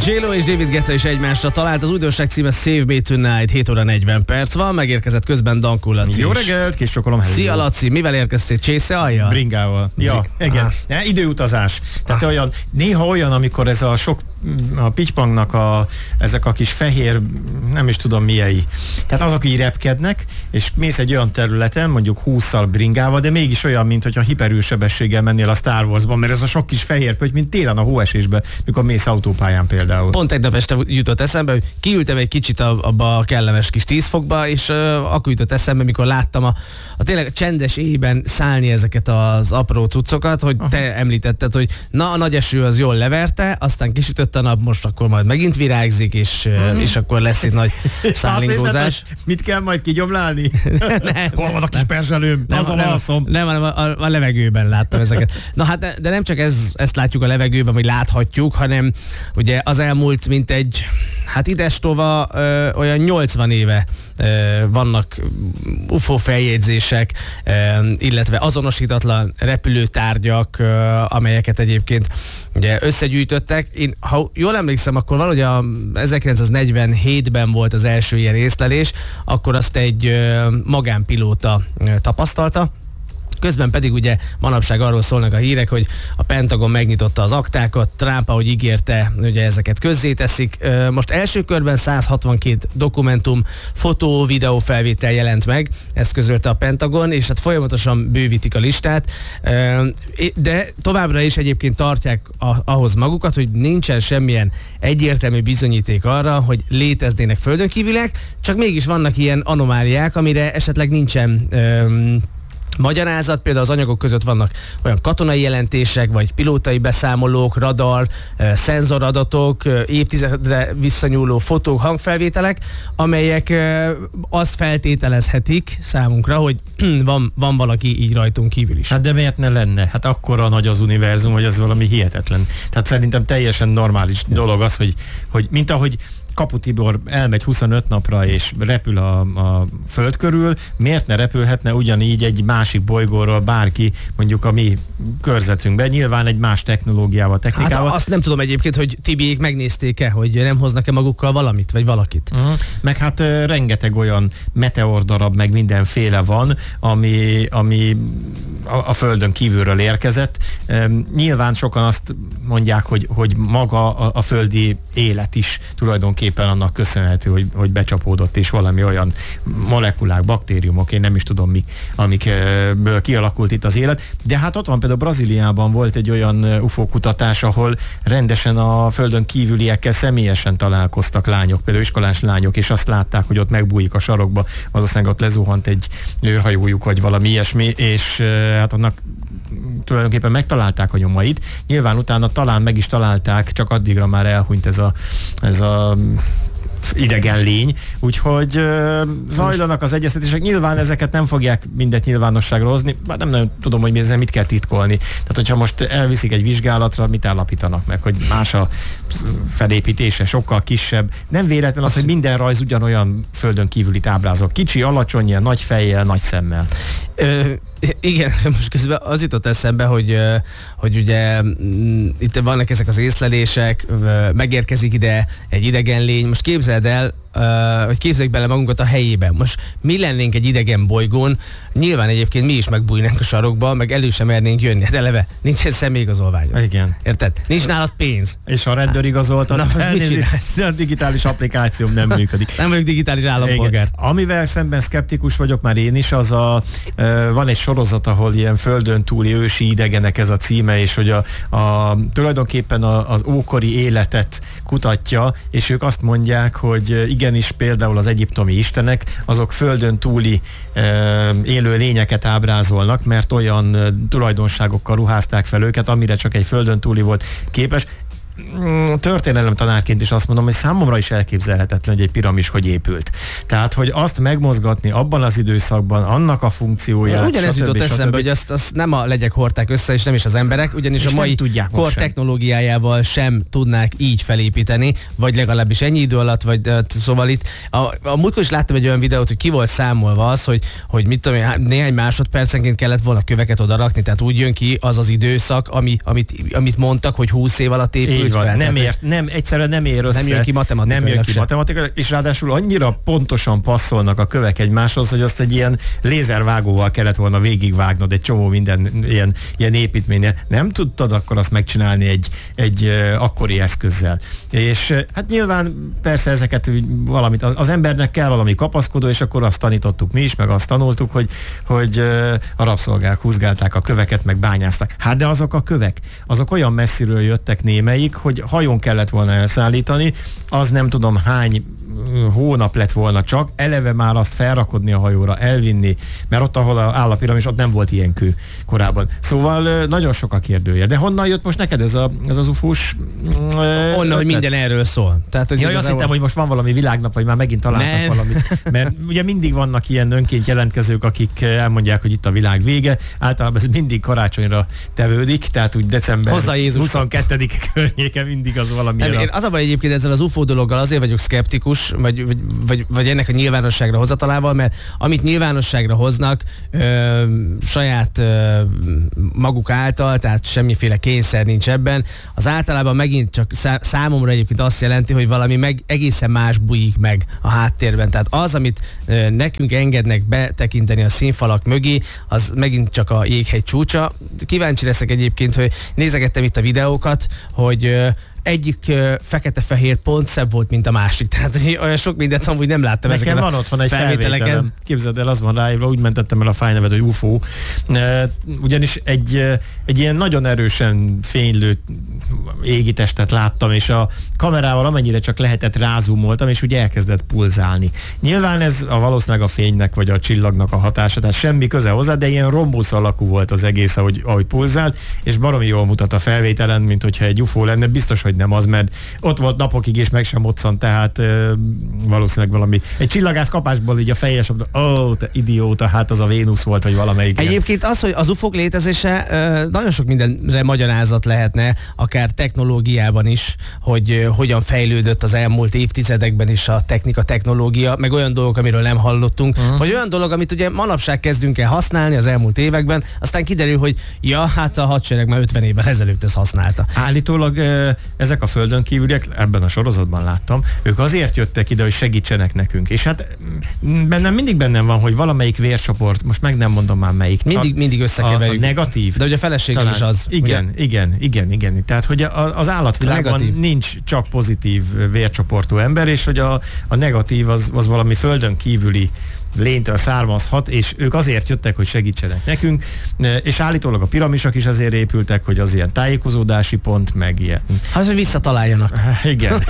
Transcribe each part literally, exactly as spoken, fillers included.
J-Lo és David Guetta is egymásra talált, az újdonság címe Save Me Tonight, hét óra negyven perc van, megérkezett közben Dankó Laci. Jó reggelt, kis csokolom. Szia Laci, mivel érkeztél? Csésze alja? Bringával. Ja, igen. Ah. Időutazás. Tehát ah. olyan, néha olyan, amikor ez a sok, a pittypangnak a, ezek a kis fehér, nem is tudom milyei. Tehát azok így repkednek, és mész egy olyan területen, mondjuk hússzal bringával, de mégis olyan, mint hogyha hiperűrsebességgel mennél a Star Warsban, mert ez a sok kis fehér pötty, mint télen a hóesésben, mikor mész autópályán például. Pont egy nap este jutott eszembe, hogy kiültem egy kicsit abba a kellemes kis tíz fokba, és uh, akkor jutott eszembe, mikor láttam a, a tényleg csendes éjben szállni ezeket az apró cuccokat, hogy Aha. te említetted, hogy na a nagy eső az jól leverte, aztán kisütött a nap, most akkor majd megint virágzik, és, uh, és akkor lesz egy nagy szállingózás. Mit kell majd kigyomlálni? Hol van a kis perzselőm? Azon alszom. Nem, hanem a, a, a levegőben láttam ezeket. Na hát, de nem csak ez, ezt látjuk a levegőben, vagy láthatjuk, hanem ugye az elmúlt, mint egy, hát idestova ö, olyan nyolcvan éve ö, vannak u f o feljegyzések, ö, illetve azonosítatlan repülőtárgyak, ö, amelyeket egyébként ugye összegyűjtöttek. Én, ha jól emlékszem, akkor valahogy a ezerkilencszáznegyvenhétben volt az első ilyen észlelés, akkor azt egy ö, magánpilóta ö, tapasztalta. Közben pedig ugye manapság arról szólnak a hírek, hogy a Pentagon megnyitotta az aktákat, Trump, ahogy ígérte, ugye ezeket közzéteszik. Most első körben száz hatvankét dokumentum, fotó, videó felvétel jelent meg, ezt közölte a Pentagon, és hát folyamatosan bővítik a listát, de továbbra is egyébként tartják ahhoz magukat, hogy nincsen semmilyen egyértelmű bizonyíték arra, hogy léteznének földön kívüliek, csak mégis vannak ilyen anomáliák, amire esetleg nincsen magyarázat. Például az anyagok között vannak olyan katonai jelentések, vagy pilótai beszámolók, radar, szenzoradatok, évtizedre visszanyúló fotók, hangfelvételek, amelyek azt feltételezhetik számunkra, hogy van, van valaki így rajtunk kívül is. Hát de miért ne lenne? Hát akkora nagy az univerzum, hogy ez valami hihetetlen. Tehát szerintem teljesen normális dolog az, hogy, hogy mint ahogy Kapu Tibor elmegy huszonöt napra és repül a, a föld körül, miért ne repülhetne ugyanígy egy másik bolygóról bárki, mondjuk a mi körzetünkben, nyilván egy más technológiával, technikával. Hát azt nem tudom egyébként, hogy Tibiék megnézték-e, hogy nem hoznak-e magukkal valamit, vagy valakit. Uh-huh. Meg hát uh, rengeteg olyan meteor darab, meg mindenféle van, ami, ami a, a földön kívülről érkezett. Um, nyilván sokan azt mondják, hogy, hogy maga a, a földi élet is tulajdonképpen éppen annak köszönhető, hogy, hogy becsapódott, és valami olyan molekulák, baktériumok, én nem is tudom mik, amikből kialakult itt az élet. De hát ott van például Brazíliában volt egy olyan u f o kutatás, ahol rendesen a földön kívüliekkel személyesen találkoztak lányok, például iskolás lányok, és azt látták, hogy ott megbújik a sarokba, valószínűleg ott lezuhant egy őrhajójuk, vagy valami ilyesmi, és hát annak tulajdonképpen megtalálták a nyomait. Nyilván utána talán meg is találták, csak addigra már elhunyt ez a, ez a idegen lény, úgyhogy uh, zajlanak az egyeztetések. Nyilván ezeket nem fogják mindet nyilvánosságra hozni, bár nem nagyon tudom, hogy ezzel mit kell titkolni. Tehát, hogyha most elviszik egy vizsgálatra, mit állapítanak meg, hogy más a felépítése, sokkal kisebb. Nem véletlen az, hogy minden rajz ugyanolyan földön kívüli ábrázol. Kicsi, alacsony, ilyen, nagy fejjel, nagy szemmel. Ö, igen, most közben az jutott eszembe, hogy, hogy ugye itt vannak ezek az észlelések, megérkezik ide egy idegen lény. Most képzeld el, Uh, hogy képzeljük bele magunkat a helyében. Most mi lennénk egy idegen bolygón, nyilván egyébként mi is megbújnánk a sarokba, meg elő sem mernénk jönni. Hát eleve nincsen személyigazolvány. Igen. Érted? Nincs nálad pénz. És ha a rendőr igazoltad, a digitális applikációm nem működik. Nem vagyok digitális állampolgár. Amivel szemben szkeptikus vagyok már én is, az a, uh, van egy sorozat, ahol ilyen földön túli ősi idegenek ez a címe, és hogy a, a, tulajdonképpen a, az ókori életet kutatja, és ők azt mondják, hogy igenis például az egyiptomi istenek, azok földön túli e, élő lényeket ábrázolnak, mert olyan e, tulajdonságokkal ruházták fel őket, amire csak egy földön túli volt képes. Történelem tanárként is azt mondom, hogy számomra is elképzelhetetlen, hogy egy piramis hogy épült. Tehát, hogy azt megmozgatni abban az időszakban, annak a funkcióját. Ugyanez jutott eszembe, hogy azt, azt nem a legyek hordták össze, és nem is az emberek, ugyanis és a mai kor technológiájával sem tudnák így felépíteni, vagy legalábbis ennyi idő alatt, vagy szóval itt. A, a múltkor is láttam egy olyan videót, hogy ki volt számolva az, hogy, hogy mit tudom én, néhány másodpercenként kellett volna köveket oda rakni, tehát úgy jön ki az az időszak, ami, amit, amit mondtak, hogy húsz év alatt épült Így van, fel. nem, Tehát, ér, nem, egyszerűen nem ér össze. Nem jön ki matematikailag Nem jön ki se. matematikailag, és ráadásul annyira pontosan passzolnak a kövek egymáshoz, hogy azt egy ilyen lézervágóval kellett volna végigvágnod egy csomó minden ilyen, ilyen építménynél. Nem tudtad akkor azt megcsinálni egy, egy uh, akkori eszközzel. És uh, hát nyilván persze ezeket valamit, az, az embernek kell valami kapaszkodó, és akkor azt tanítottuk mi is, meg azt tanultuk, hogy, hogy uh, a rabszolgák húzgálták a köveket, meg bányázták. Hát de azok a kövek, azok olyan messziről jöttek némelyik, hogy hajón kellett volna elszállítani, az nem tudom hány hónap lett volna csak, eleve már azt felrakodni a hajóra, elvinni, mert ott, ahol áll a piramis, ott nem volt ilyen kő korábban. Szóval nagyon sok a kérdője. De honnan jött most neked ez, a, ez az ufós? Onnan, hogy minden erről szól. Tehát, hogy ja, azt hittem, hogy most van valami világnap, vagy már megint találtak nem. valamit. Mert ugye mindig vannak ilyen önként jelentkezők, akik elmondják, hogy itt a világ vége. Általában ez mindig karácsonyra tevődik, tehát úgy december huszonkettedike környéke mindig az valami. Én az a baj egyébként ezzel az ufó dologgal azért vagyok szkeptikus, Vagy, vagy, vagy, vagy ennek a nyilvánosságra hozatalával, mert amit nyilvánosságra hoznak ö, saját ö, maguk által, tehát semmiféle kényszer nincs ebben, az általában megint csak szá, számomra egyébként azt jelenti, hogy valami meg egészen más bujik meg a háttérben. Tehát az, amit ö, nekünk engednek betekinteni a színfalak mögé, az megint csak a jéghegy csúcsa. Kíváncsi leszek egyébként, hogy nézegettem itt a videókat, hogy ö, egyik uh, fekete-fehér pont szebb volt, mint a másik. Tehát olyan sok mindent amúgy nem láttam. Nekem van otthon egy felvételem. Képzeld el, az van ráírva, úgy mentettem el a fájnevet, hogy ufó. Uh, ugyanis egy, uh, egy ilyen nagyon erősen fénylő égitestet láttam, és a kamerával amennyire csak lehetett rázumoltam, és úgy elkezdett pulzálni. Nyilván ez a valószínűleg a fénynek, vagy a csillagnak a hatása, tehát semmi köze hozzá, de ilyen rombusz alakú volt az egész, ahogy, ahogy pulzált, és baromi jól mutat a felvételen, mint hogyha egy ufó lenne. Biztos, hogy nem az, mert ott volt napokig, és meg sem moccant, tehát ö, valószínűleg valami. Egy csillagász kapásból így a fejes, ó, oh, te idióta, hát az a Vénusz volt, vagy valamelyik. Egyébként az, hogy az ufók létezése ö, nagyon sok mindenre magyarázat lehetne, akár technológiában is, hogy ö, hogyan fejlődött az elmúlt évtizedekben is a technika, technológia, meg olyan dolgok, amiről nem hallottunk, uh-huh. vagy olyan dolog, amit ugye manapság kezdünk el használni az elmúlt években, aztán kiderül, hogy ja, hát a hadsereg már ötven évvel ezelőtt ezt használta. Állítólag ö, ezek a földön kívüliek, ebben a sorozatban láttam, ők azért jöttek ide, hogy segítsenek nekünk. És hát bennem mindig bennem van, hogy valamelyik vércsoport, most meg nem mondom már melyik. Mindig, a, mindig összekeverjük. A, a negatív. De ugye a feleségem talán, is az. Igen, ugye? igen, igen, igen. Tehát, hogy a, az állatvilágban nincs csak pozitív vércsoportú ember, és hogy a, a negatív az, az valami földön kívüli lénytől származhat, és ők azért jöttek, hogy segítsenek nekünk, és állítólag a piramisok is azért épültek, hogy az ilyen tájékozódási pont, meg ilyen. Hát, hogy visszataláljanak. Igen.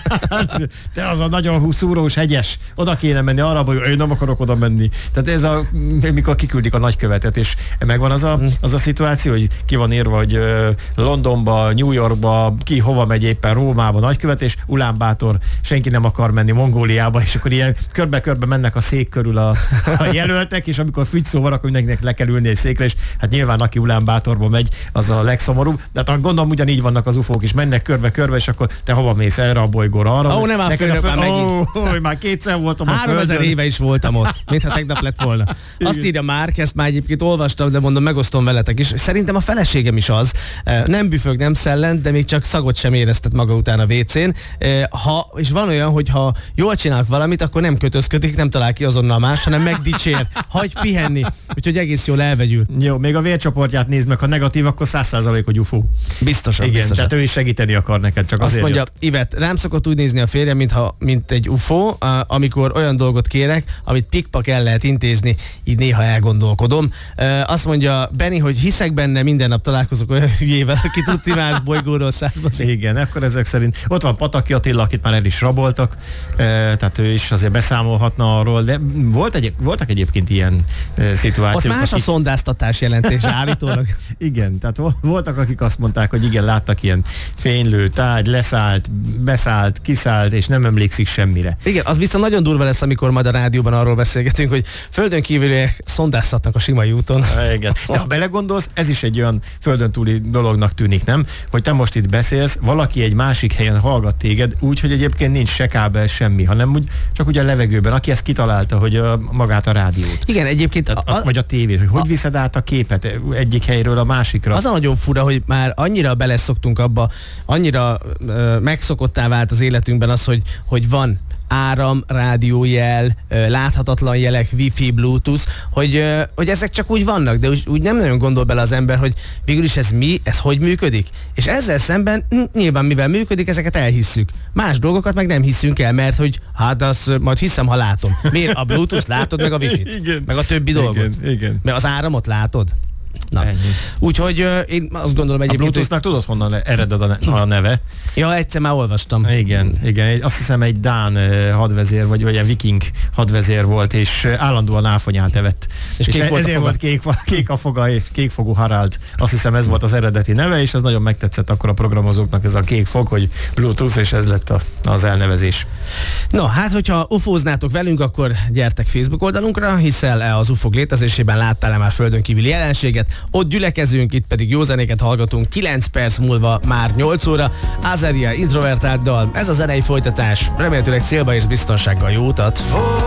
De az a nagyon szúrós, hegyes, oda kéne menni arra, hogy én nem akarok oda menni. Tehát ez a, mikor kiküldik a nagykövetet, és megvan az a, az a szituáció, hogy ki van írva, hogy Londonba, New Yorkba, ki hova megy éppen, Rómába nagykövet, és Ulánbátor, senki nem akar menni Mongóliába, és akkor ilyen körbe-körbe mennek a szék körül a, a jelöltek, és amikor fügyszó van, akkor mindenkinek le kell ülni egy székre, és hát nyilván aki Ulánbátorba megy, az a legszomorúbb. De hát gondolom ugyanígy vannak az ufók is, mennek körbe-körbe, és akkor te hova mész, erre a bolygóra, arra? Ó, oh, nem áll föl, föl... oh, oh, már kétszer voltam a háromezer éve is voltam ott, mintha tegnap lett volna. Azt írja Márk, ezt már egyébként olvastam, de mondom, megosztom veletek is. Szerintem a feleségem is az. Nem büfög, nem szellent, de még csak szagot sem éreztet maga után a vécén. Ha, és van olyan, hogy ha jól csinálok valamit, akkor nem kötözködik, nem talál ki azonnal más, hanem megdicsér, hagy pihenni. Úgyhogy egész jól elvegyül. Jó, még a vércsoportját nézd meg, ha negatív, akkor száz százalék, hogy ufó. Biztosan, igen, biztosan. Tehát ő is segíteni akar neked, csak azt azért mondja, jött. Ivet, rám szokott úgy nézni a férjem, mintha, mint egy ufó, amikor olyan dolgot kérek, amit pikpak el lehet intézni, így néha elgondolkodom. Azt mondja Benni, hogy hiszek benne, minden nap találkozok olyan hülyével, aki tudti más bolygóról származik. Igen, akkor ezek szerint ott van Pataki Attila, akit már el is raboltak, tehát ő is azért beszámolhatna arról, de volt egy, voltak egyébként ilyen szituációk. Ott más akik... a szondáztatás jelentés állítólag. Igen, tehát voltak, akik azt mondták, hogy igen, láttak ilyen fénylő tárgy, leszállt, beszállt, kiszállt, és nem emlékszik semmire. Igen, az viszont nagyon durva lesz, amikor majd a rádióban arról beszélgetünk, hogy földön kívüliek szondáztatnak a Simai úton. Igen. De ha belegondolsz, ez is egy olyan földön túli dolognak tűnik, nem? Hogy te most itt beszélsz, valaki egy másik helyen hallgat téged, úgy, hogy egyébként nincs se kábel, semmi, hanem úgy, csak ugye a levegőben. Aki ezt kitalálta, hogy a, magát a rádiót. Igen, egyébként... A, a, vagy a tévét, hogy hogy a, viszed át a képet egyik helyről a másikra. Az a nagyon fura, hogy már annyira beleszoktunk abba, annyira ö, megszokottá vált az életünkben az, hogy, hogy van áram, rádiójel, láthatatlan jelek, wifi, bluetooth, hogy, hogy ezek csak úgy vannak, de úgy, úgy nem nagyon gondol bele az ember, hogy végül is ez mi, ez hogy működik. És ezzel szemben nyilván mivel működik, ezeket elhisszük. Más dolgokat meg nem hiszünk el, mert hogy hát azt majd hiszem, ha látom. Miért? A bluetooth látod, meg a wifi-t? Igen. Meg a többi dolgot? Igen, igen. Mert az áramot látod? Na. Úgyhogy uh, én azt gondolom egyébként... A Bluetooth-nak tudod, honnan ered a neve? Ja, egyszer már olvastam. Igen, igen. Azt hiszem egy dán hadvezér, vagy, vagy egy viking hadvezér volt, és állandóan áfonyát evett. És, és volt ezért volt kék, kék a foga, kékfogú Harald. Azt hiszem ez volt az eredeti neve, és ez nagyon megtetszett akkor a programozóknak ez a kék fog, hogy Bluetooth, és ez lett a, az elnevezés. No, hát hogyha ufóznátok velünk, akkor gyertek Facebook oldalunkra, hiszel-e az ufók létezésében, láttál-e már földön kívüli jelenséget? Ott gyülekezünk, itt pedig jó zenéket hallgatunk, kilenc perc múlva már nyolc óra. Azaria, introvertált dal, ez a zenei folytatás, remélhetőleg célba és biztonsággal jó utat.